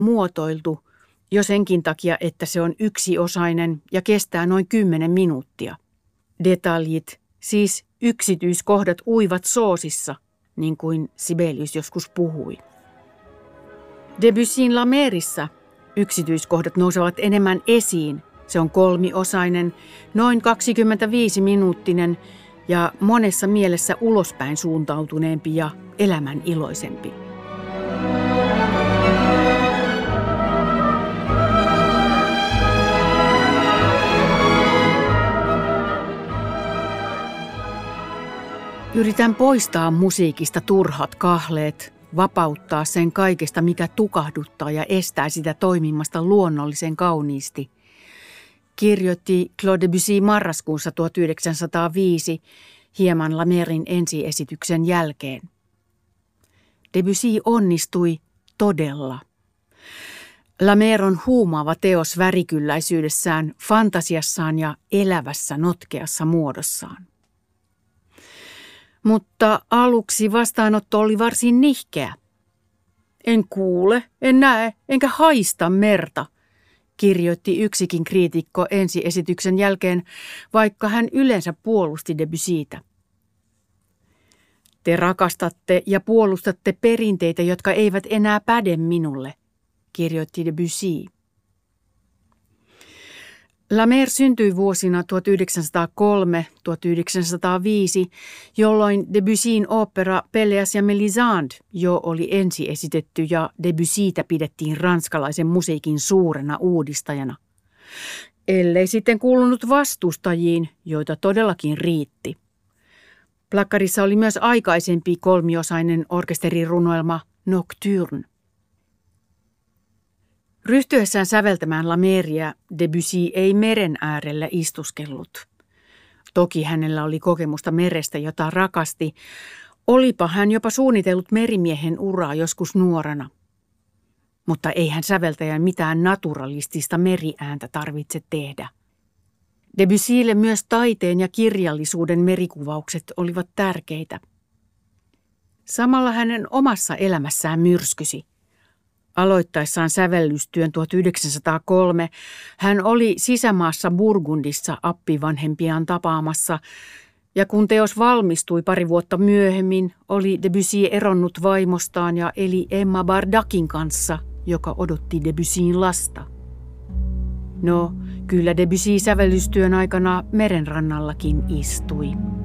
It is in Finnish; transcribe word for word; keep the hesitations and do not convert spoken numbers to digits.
muotoiltu jo senkin takia, että se on yksiosainen ja kestää noin kymmenen minuuttia. Detaljit, siis yksityiskohdat uivat soosissa, niin kuin Sibelius joskus puhui. Debussyn La Merissa yksityiskohdat nousevat enemmän esiin. Se on kolmiosainen, noin kaksikymmentäviisi minuuttinen ja monessa mielessä ulospäin suuntautuneempi ja elämän iloisempi. Yritän poistaa musiikista turhat kahleet, vapauttaa sen kaikesta, mikä tukahduttaa ja estää sitä toimimasta luonnollisen kauniisti, kirjoitti Claude Debussy marraskuussa tuhatyhdeksänsataaviisi hieman La Merin ensiesityksen jälkeen. Debussy onnistui todella. La Mer on huumaava teos värikylläisyydessään, fantasiassaan ja elävässä notkeassa muodossaan. Mutta aluksi vastaanotto oli varsin nihkeä. En kuule, en näe, enkä haista merta, kirjoitti yksikin kriitikko ensiesityksen jälkeen, vaikka hän yleensä puolusti Debussytä. Te rakastatte ja puolustatte perinteitä, jotka eivät enää päde minulle, kirjoitti Debussy. La Mer syntyi vuosina tuhatyhdeksänsataakolme tuhatyhdeksänsataaviisi, jolloin Debussyn opera Pelléas ja Mélisande jo oli ensiesitetty ja Debussytä pidettiin ranskalaisen musiikin suurena uudistajana. Ellei sitten kuulunut vastustajiin, joita todellakin riitti. Plakkarissa oli myös aikaisempi kolmiosainen orkesterirunoelma Nocturne. Ryhtyessään säveltämään La Meria, Debussy ei meren äärellä istuskellut. Toki hänellä oli kokemusta merestä, jota rakasti. Olipa hän jopa suunnitellut merimiehen uraa joskus nuorena. Mutta ei hän säveltäjän mitään naturalistista meriääntä tarvitse tehdä. Debussylle myös taiteen ja kirjallisuuden merikuvaukset olivat tärkeitä. Samalla hänen omassa elämässään myrskysi. Aloittaessaan sävellystyön tuhatyhdeksänsataakolme hän oli sisämaassa Burgundissa appivanhempiaan tapaamassa, ja kun teos valmistui pari vuotta myöhemmin, oli Debussy eronnut vaimostaan ja eli Emma Bardacin kanssa, joka odotti Debussyn lasta. No, kyllä Debussy sävellystyön aikana merenrannallakin istui.